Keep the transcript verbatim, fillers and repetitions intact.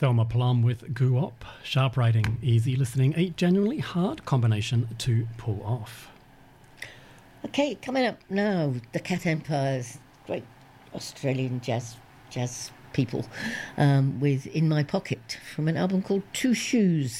Thelma Plum with Goo-Wop. Sharp rating, easy listening, a genuinely hard combination to pull off. Okay, coming up now, the Cat Empires, great Australian jazz jazz people, um, with In My Pocket from an album called Two Shoes.